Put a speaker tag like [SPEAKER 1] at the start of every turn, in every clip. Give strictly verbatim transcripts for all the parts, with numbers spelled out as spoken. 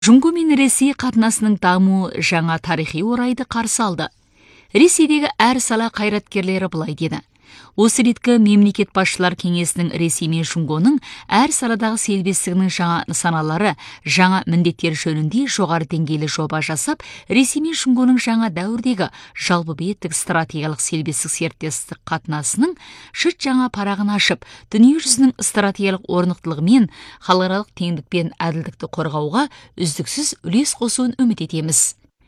[SPEAKER 1] Жұңго мен Ресей қатынасының дамуы жаңа тарихи орайды қарсы алды. Ресейдегі әр сала қайраткерлері былай деді. Осы реткі мемлекет басшылар кеңесінің Ресей мен Жұңгоның әр саладағы селбестігінің жаңа нысаналары, жаңа міндеттер жөнінде жоғары деңгейлі жоба жасап, Ресей мен Жұңгоның жаңа дәуірдегі жалпы беттік стратегиялық селбестік серіктестік қатынасының шыт жаңа парағын ашып, дүние жүзінің стратегиялық орнықтылығы мен халықаралық теңдік пен әділдікті қорғауға үздіксіз үлес қосуын үміт етеміз.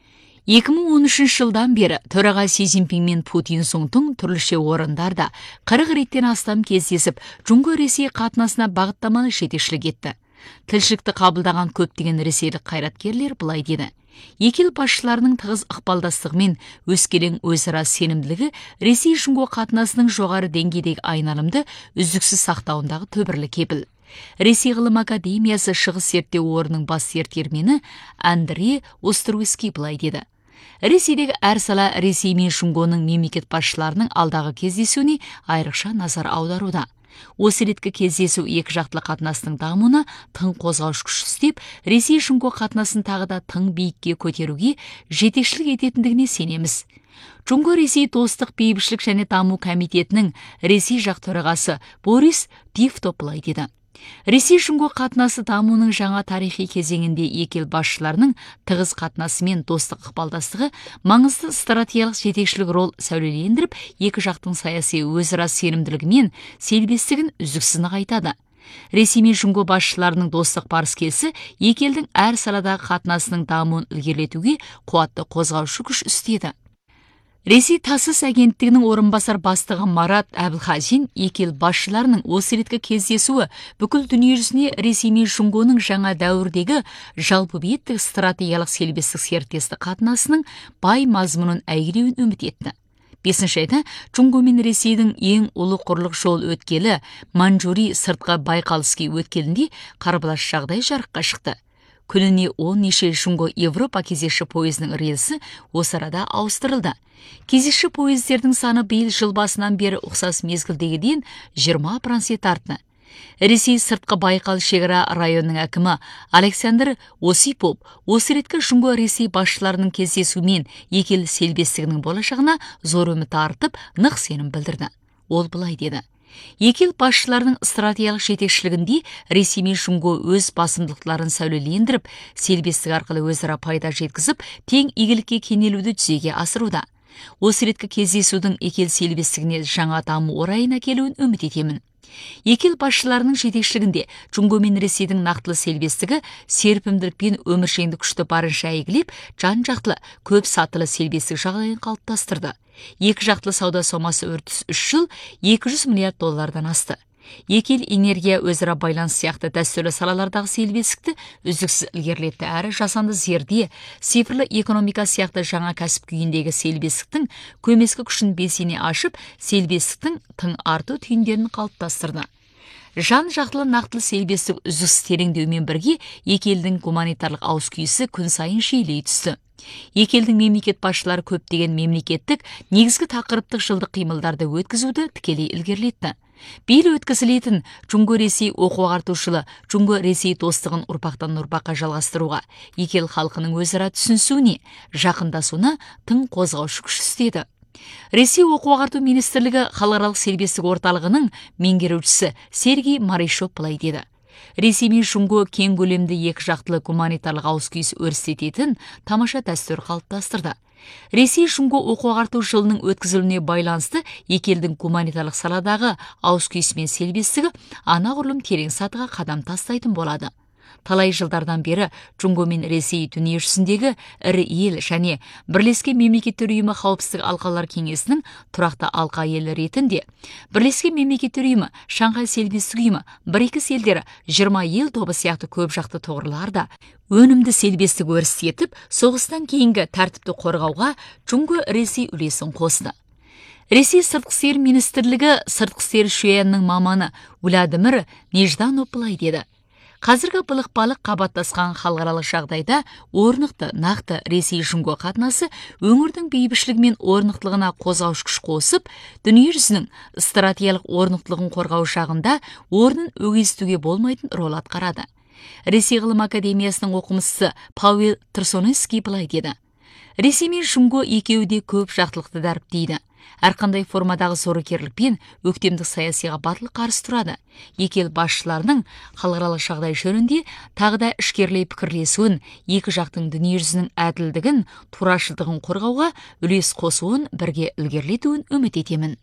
[SPEAKER 1] екі мың он үшінші жылдан бері төраға Си Цзиньпин мен Путин Сунтун түрліше орындарда қырық реттен астам кездесіп, Жұңго-Ресей қатынасына бағыттаманы жетекшілік етті. Тілшілікті қабылдаған көптеген ресейлік қайраткерлер былай деді. Екі ел басшыларының тығыз ықпалдастығымен өскелең өзара сенімділігі Ресей-Жұңго қатынасының жоғары деңгейдегі айналымды үздіксіз сақтауындағы түбірлі кепіл. Ресей ғылым академиясы шығыс зерттеу орнының бас зерттегіші Андрей Островский былай деді. Ресейдегі әр сала Ресей мен Жұңгоның мемлекет басшыларының алдағы кездесуіне айрықша назар аударуда. Осы реткі кездесу екі жақтылы қатынасының дамуына тың қозғаушы күш істеп, Ресей-Жұңго қатынасын тағы да тың биікке көтеруге жетекшілік ететіндігіне сенеміз. Жұңго-Ресей достық, бейбітшілік және даму комитетінің Ресей жақ төрағасы Борис Тивто былай деді. Ресей-Жұңго қатынасы дамуының жаңа тарихи кезеңінде екі ел басшыларының тығыз қатынасы мен достық ықпалдастығы маңызды стратегиялық жетекшілік рол сәулелендіріп, екі жақтың саяси өзара сенімділігі мен селбестігін үздіксіз нығайтады. Ресей мен Жұңго басшыларының достық барыс-келісі екі елдің әр саладағы қатынасының дамуын ілгерілетуге қуатты қозғаушы күш істеді. Ресей тасыс агенттігінің орынбасар бастығы Марат Әбілхазин екі ел басшыларының осы реткі кездесуі бүкіл дүниежүзіне Ресей мен Жұңгоның жаңа дәуірдегі жалпы беттік стратегиялық селбестік серіктестік қатынасының бай мазмұнын әйгілеуін үміт етті. Бесінші айда Жұңго мен Ресейдің ең ұлы құрлық жол өткелі Манчжури сыртқы Байқал-ски өткелінде қарбалас жағдай жарыққа шықты. Күніне он неше Жұңго Европа кезекші пойызының рельсі осы арада ауыстырылды. Кезекші пойыздердің саны биыл жыл басынан бері ұқсас мезгілдегіден жиырма процент артты. Ресей сыртқы Байқал шекара районының әкімі Александр Осипов осы реткі Жұңго-Ресей басшыларының кездесуімен екі ел селбестігінің болашағына зор үміт артып, нық сенім білдірді. Ол былай деді. Екі ел басшыларының стратегиялық жетекшілігінде Ресей мен Жұңго өз басымдықтарын сәулелендіріп, селбестік арқылы өзара пайда жеткізіп, тең игілікке кенелуді жүзеге асыруда. Осы реткі кездесудің екі ел селбестігіне жаңа даму орайын әкелуін үміт етемін. Екі ел басшыларының жетекшілігінде Жұңго мен Ресейдің нақтылы селбестігі серпімділік пен өміршеңдік күшті барынша әйгілеп, жан-жақтылы көп сатылы селбестік жағдайын қалыптастырды. Екі жақтылы сауда сомасы үрдіс үш жыл екі жүз миллиард доллардан асты. Екі ел энергия өзара байланыс сияқты дәстүрлі салалардағы селбестікті үздіксіз ілгерілетті әрі жасанды зерде, цифрлы экономика сияқты жаңа кәсіп күйіндегі селбестіктің көмескі күшін белсене ашып, селбестіктің тың арту түйіндерін қалыптастырды. Жан жақтылы нақтылы селбестік үздіксіз тереңдеумен бірге екі елдің гуманитарлық ауыс-күйісі күн сайын жиілей түсті. Екі елдің мемлекет басшылары көптеген мемлекеттік негізгі тақырыптық жылдық қимылдарды өткізуді тікелей ілгерілетті. Биыл өткізілетін Жұңго-Ресей оқу-ағартушылы Жұңго-Ресей достығын ұрпақтан ұрпаққа жалғастыруға, екі ел халқының өзара түсінісуіне, жақындасуына тың қозғаушы күш істеді. Ресей оқу-ағарту министрлігі халықаралық селбестік орталығының меңгерушісі Сергей Маришов былай деді. Ресей мен Жұңго кең көлемді екі жақтылы гуманитарлық ауыс-күйіс өрістететін тамаша дәстүр қалыптастырды. Ресей Жұңго оқу-ағарту жылының өткізілуіне байланысты екі елдің гуманитарлық саладағы ауыс-күйісі мен селбестігі анағұрлым терең сатыға қадам тастайтын болады. Талай жылдардан бері Жұңго мен Ресей дүние жүзіндегі ірі ел және Бірлескен Мемлекеттер ұйымы қауіпсіздік алқалар кеңесінің тұрақты алқа елі ретінде, Бірлескен Мемлекеттер ұйымы, Шанхай селбестік ұйымы, Брикс елдері, жиырма ел тобы сияқты көп жақты тоғырларда өнімді селбестік өрістетіп, соғыстан кейінгі тәртіпті қорғауға Жұңго-Ресей үлесін қосты. Ресей сыртқы істер министрлігі сыртқы істер шуянның маманы Владимир Нежданов былай деді. Қазіргі былық-балық қабаттасқан халықаралық жағдайда орнықты, нақты Ресей-Жұңго қатынасы өңірдің бейбітшілігі мен орнықтылығына қозғаушы күш қосып, дүние жүзінің стратегиялық орнықтылығын қорғау жағында орнын өгейтуге болмайтын рол атқарады. Ресей ғылым академиясының оқымыстысы Пауэл Тұрсоневский былай деді. Ресей мен Шунго екеуі де көп жақтылықты дәріптейді. Әрқандай формадағы сорыкерлікпен өктемдік саясиға батыл қарсы тұрады. Екі ел басшыларының халықаралық жағдай жөнінде тағы да ішкерлей пікірлесуін, екі жақтың дүниежүзінің әділдігін, турашылдығын қорғауға үлес қосуын бірге ілгерілетуін үміт етемін.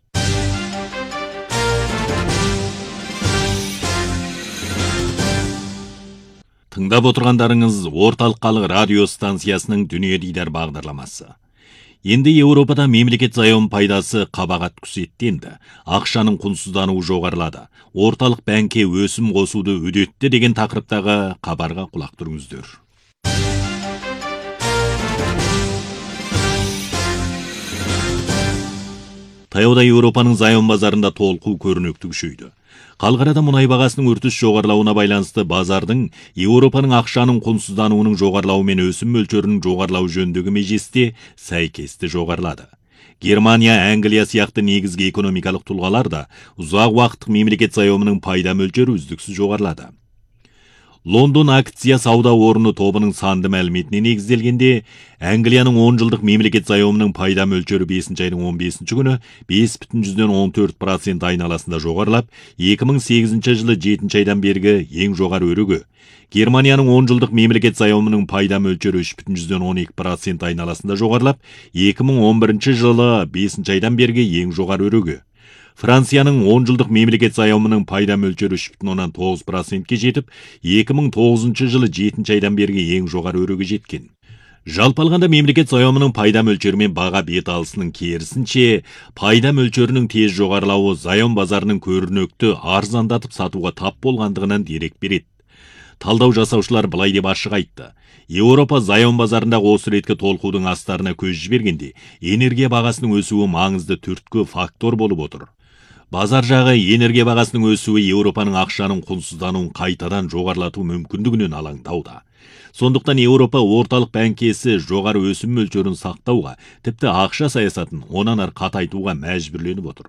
[SPEAKER 2] Тыңдап отырғандарыңыз орталық халық радио станциясының Дүние дидар бағдарламасы. Енді Еуропада мемлекет заем пайдасы қабағат күсеттенді. Ақшаның құнсыздануы жоғарылады. Орталық бәнке өсім қосуды үдетті деген тақырыптағы хабарға құлақ түріңіздер. Таяуда Еуропаның заем базарында толқу көрнекті күшейді. Қалғарада мұнай бағасының үртіс жоғарлауына байланысты базардың Еуропаның ақшаның құнсыздануының жоғарлауы мен өсім мөлшерінің жоғарлауы жөніндегі межесте сәйкесті жоғарылады. Германия, Англия сияқты негізгі экономикалық тұлғалар да ұзақ уақыттық мемлекет заемының пайда мөлшері үздіксіз жоғарылады. Лондон акция сауда орны тобының санды мәліметіне негізделгенде, Англияның он жылдық мемлекет заемының пайда мөлшері бесінші айдың он бесінші күні бес бүтін жүзден он төрт процент айналасында жоғарылап, екі мың сегізінші жылы жетінші айдан бергі ең жоғары өрігі. Германияның он жылдық мемлекет заемының пайда мөлшері үш бүтін жүзден он екі процент айналасында жоғарылап, екі мың он бірінші жылы бесінші айдан бергі ең жоғары өрігі. Францияның он жылдық мемлекет заемының пайда мөлшері үш бүтін оннан тоғыз процентке жетіп, екі мың тоғызыншы жылы жетінші айдан бергі ең жоғары өрігі жеткен. Жалпы алғанда мемлекет заемының пайда мөлшерімен баға бет алысының керісінше, пайда мөлшерінің тез жоғарылауы заем базарының көрнекті арзандатып сатуға тап болғандығынан дерек береді. Талдау жасаушылар былай деп ашық айтты. Еуропа заем базарындағы осы реткі толқудың астарына көз жібергенде, энергия бағасының өсуі маңызды түрткі фактор болып отыр. Базар жағы энергия бағасының өсуі Еуропаның ақшаның құнсыздануын қайтадан жоғарлату мүмкіндігінен алаңдауда. Сондықтан Еуропа орталық бәнкесі жоғары өсім мөлшерін сақтауға, тіпті ақша саясатын онан ары қатайтуға мәжбүрленіп отыр.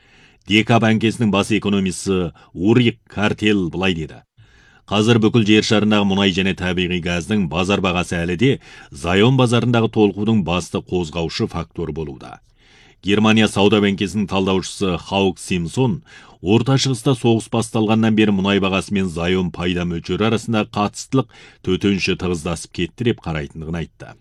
[SPEAKER 2] ДК бәнкесінің бас экономисі Урик Картел былай деді. Қазір бүкіл жер шарындағы мұнай және табиғи газдың базар бағасы әлі де заем базарындағы толқудың басты қозғаушы фактор болуда. Германия сауда бәнкесінің талдаушысы Хаук Симсон Орта Шығыста соғыс басталғаннан бері мұнай бағасы мен заем пайда мөлшері арасында қатыстылық төтенше тығыздасып кетті деп қарайтындығын айтты.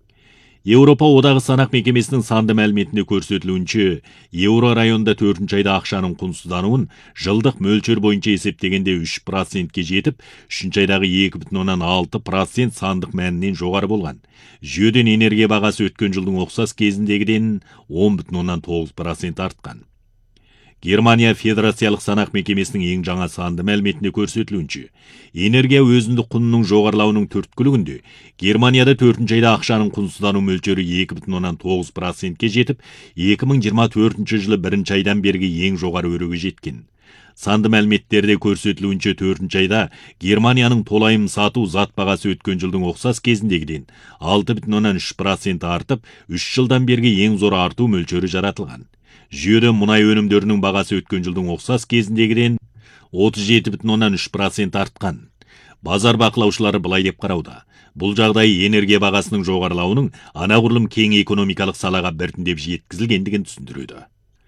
[SPEAKER 2] Еуропа одағы санақ мекемесінің санды мәліметінде көрсетілуінше, еуро районда төртінші айда ақшаның құнсыздануын жылдық мөлшер бойынша есептегенде үш процентке жетіп, үшінші айдағы екі бүтін оннан алты процент сандық мәнінен жоғары болған. Жүйеден энергия бағасы өткен жылдың ұқсас кезіндегіден он бүтін оннан тоғыз процент артқан. Германия федерациялық санақ мекемесінің ең жаңа санды мәліметінде көрсетілуінше, энергия өзіндік құнының жоғарылауының түрткілігінде Германияда төртінші айда ақшаның құнсыздану мөлшері екі бүтін оннан тоғыз процентке жетіп, екі мың жиырма төртінші жылы бірінші айдан бергі ең жоғары өріге жеткен. Санды мәліметтерде көрсетілуінше төртінші айда Германияның толайым сату зат бағасы өткен жылдың ұқсас кезіндегіден алты бүтін оннан үш процент артып, үш жылдан бергі ең зор арту мөлшері жаратылған. Жүйеде мұнай өнімдерінің бағасы өткен жылдың ұқсас кезіндегіден отыз жеті бүтін оннан үш процент артқан. Базар бақылаушылары былай деп қарауда. Бұл жағдай энергия бағасының жоғарылауының анағұрлым кең экономикалық салаға біртіндеп жеткізілгендігін түсіндіреді.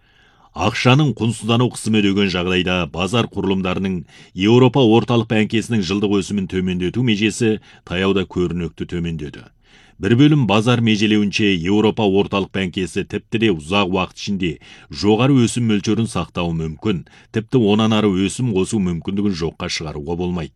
[SPEAKER 2] Ақшаның құнсыздану қысымы өдеген жағдайда базар құрылымдарының Еуропа орталық бәнкесінің жылдық өсімін төмендету межесі таяуда көрнекті төмендеді. Бір бөлім базар межелеуінше Еуропа орталық бәнкесі тіпті де ұзақ уақыт ішінде жоғары өсім мөлшерін сақтауы мүмкін, тіпті онан ары өсім қосу мүмкіндігін жоққа шығаруға болмайды.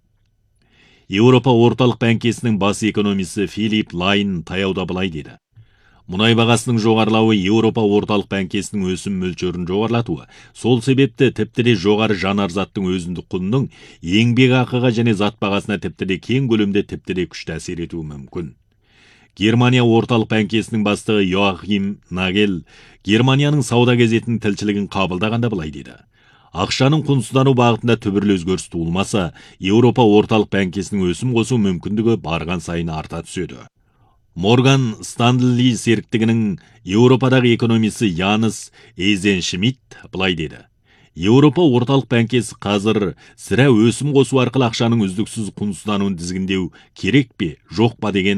[SPEAKER 2] Еуропа орталық бәнкесінің бас экономисі Филипп Лайн таяуда былай деді. Мұнай бағасының жоғарылауы Еуропа орталық бәнкесінің өсім мөлшерін жоғарлатуы, сол себепті тіпті де жоғары жанар заттың өзіндік құнының еңбек ақыға және зат бағасына тіпті де кең көлемде тіпті де күшті әсер етуі мүмкін. Германия орталық бәнкесінің бастығы Йоахим Нагел Германияның сауда газетінің тілшілігін қабылдағанда былай деді. Ақшаның құнсыздану бағытында түбірлі өзгеріс туылмаса, Еуропа орталық бәнкесінің өсім қосу мүмкіндігі барған сайын арта түседі. Морган Станлли серіктігінің Еуропадағы экономисі Янис Эйзеншмидт былай деді. Еуропа орталық банкесі қазір сірә өсім қосу арқылы ақшаның үздіксіз құнсыздануын тізгіндеу керек пе, жоқ па деген